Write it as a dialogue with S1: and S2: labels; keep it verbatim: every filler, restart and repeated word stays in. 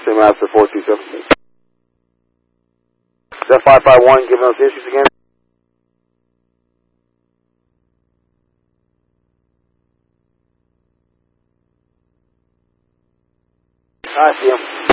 S1: Same Master four two seven. Is that five five one giving those issues again? I see him.